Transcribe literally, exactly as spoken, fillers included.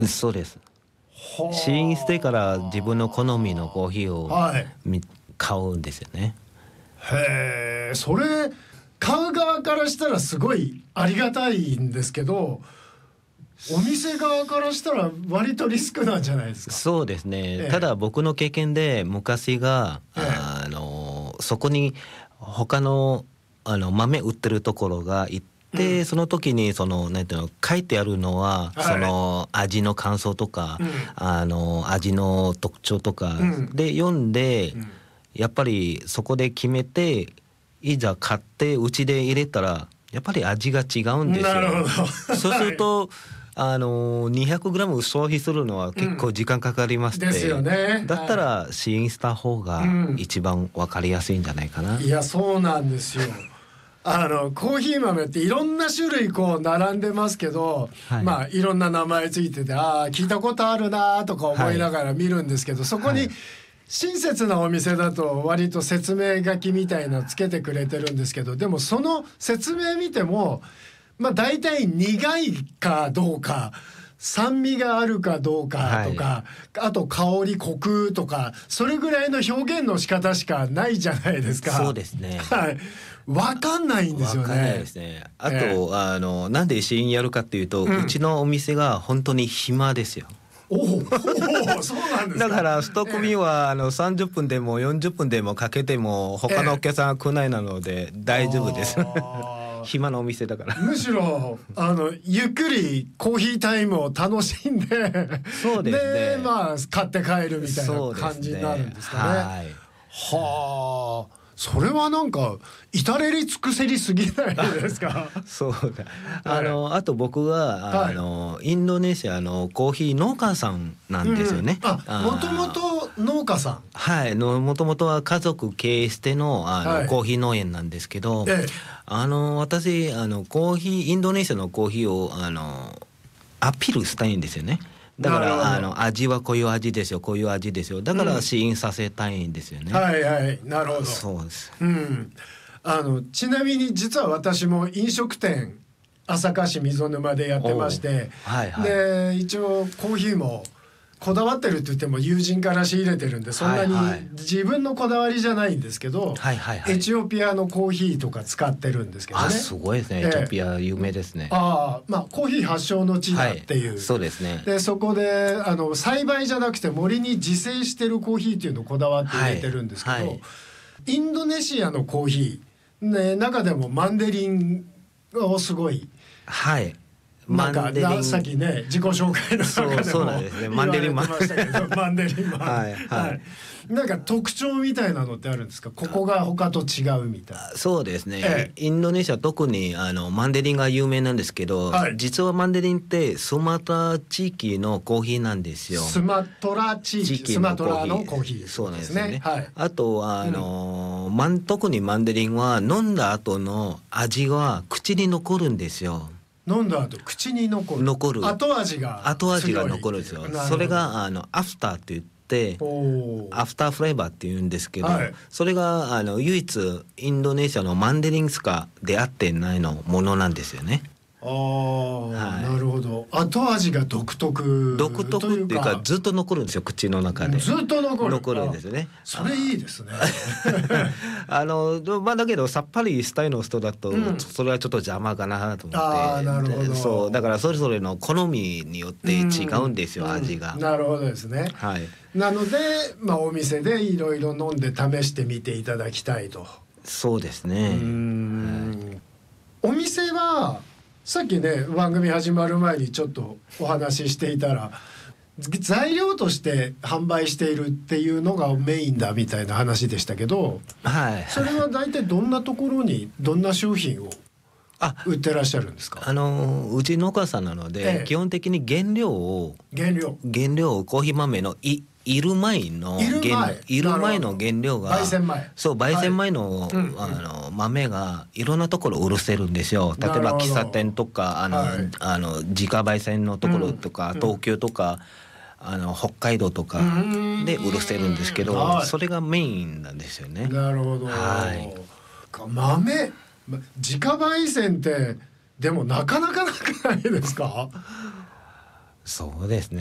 そうです。試飲してから自分の好みのコーヒーを、はい、買うんですよね。 へえ、それ買う側からしたらすごいありがたいんですけど、お店側からしたら割とリスクなんじゃないですか。 そうですね、ええ、ただ僕の経験で昔が、ええ、あのそこに他の、あの豆売ってるところが行って、うん、その時にそのなんていうの書いてあるのは、はい、その味の感想とか、うん、あの味の特徴とかで読んで、うん、やっぱりそこで決めていざ買ってうちで入れたらやっぱり味が違うんですよ。 なるほどそうすると、はい、あの にひゃくグラム 消費するのは結構時間かかります、うん、 ですよね。 だったら試飲した方が一番分かりやすいんじゃないかな、 うん、いやそうなんですよあのコーヒー豆っていろんな種類こう並んでますけど、はい、まあいろんな名前ついてて、ああ聞いたことあるなとか思いながら見るんですけど、はい、そこに親切なお店だと割と説明書きみたいなのつけてくれてるんですけど、でもその説明見てもまあ大体苦いかどうか酸味があるかどうかとか、はい、あと香りコクとかそれぐらいの表現の仕方しかないじゃないですか。 そうですね、 はい、分かんないんですよね。 分かんないですね。あと、えー、あのなんで試飲やるかっていうと、うん、うちのお店が本当に暇ですよ。 おお、そうなんですか。 だからストックミは、えー、あのさんじゅっぷんでもよんじゅっぷんでもかけても他のお客さんが来ないなので大丈夫です、えー、暇なお店だから。 むしろあのゆっくりコーヒータイムを楽しんでそうですね、 でまあ買って帰るみたいな感じになるんですかね。はい、はあ、それはなんか至れり尽くせりすぎないですか。 そうだ、あの、はい、あと僕はあの、はい、インドネシアのコーヒー農家さんなんですよね、 うん、あ、もともと農家さん。 はい、もともとは家族経営しての、あの、はい、コーヒー農園なんですけど、ええ、あの私あのコーヒーインドネシアのコーヒーをあのアピールしたいんですよね。だからあの味はこういう味ですよ、こういう味ですよ、だから試飲させたいんですよね、うん、 はいはい、なるほど。 そうです、 うん、あのちなみに実は私も飲食店朝霞市溝沼でやってまして、はいはい、で一応コーヒーもこだわってるって言っても友人から仕入れてるんでそんなに自分のこだわりじゃないんですけど、はいはいはい、エチオピアのコーヒーとか使ってるんですけどね。 あ、すごいですね、エチオピア有名ですね。 あ、まあコーヒー発祥の地だっていう、はい、 そうですね。 でそこであの栽培じゃなくて森に自生してるコーヒーっていうのをこだわって入れてるんですけど、はいはい、インドネシアのコーヒー、ね、中でもマンデリンをすごい、 はい、 なんかさっきね自己紹介の中でもそうなんですね、マンデリンマンマンデリンマンはい、はいはい、なんか特徴みたいなのってあるんですか。ここが他と違うみたいな。 そうですね、ええ、インドネシア特にあのマンデリンが有名なんですけど、はい、実はマンデリンってスマトラ地域のコーヒーなんですよ。 スマトラ地域、スマトラのコーヒー、 そうなんですね、 はい、 あとあの、うん、マン特にマンデリンは飲んだ後の味は口に残るんですよ。 飲んだ後口に残る残る後味が後味が残るんですよ。それがあのアフターって言ってアフターフレーバーって言うんですけど、はい、それがあの唯一インドネシアのマンデリンしか出会ってないのものなんですよね。 ああ、はい、なるほど。後味が独特独特っていうかずっと残るんですよ、口の中で。 ずっと残る残るんですよね。 それいいですね。 あのまあだけどさっぱりしたいの人だと、うん、それはちょっと邪魔かなと思って。 ああ、なるほど。 そうだからそれぞれの好みによって違うんですよ、うん、味が、 うん、なるほどですね、 はい、 なので、まあ、お店でいろいろ飲んで試してみていただきたいと。 そうですね。 うーん、はい、お店はさっきね番組始まる前にちょっとお話ししていたら材料として販売しているっていうのがメインだみたいな話でしたけど、 はい、 それは大体どんなところにどんな商品を売ってらっしゃるんですか。 あのうち農家さんなので、ええ、基本的に原料を原料原料をコーヒー豆のいいる前のいる前の原料が焙煎前そう焙煎前の、はい、あの豆がいろんなところ売せるんですよ。例えば喫茶店とかあの、はい、あの自家焙煎のところとか、うん、東京とかあの北海道とかで売せるんですけど、はい、それがメインなんですよね。 なるほど、はい、豆自家焙煎ってでもなかなかなくないですか。 そうですね。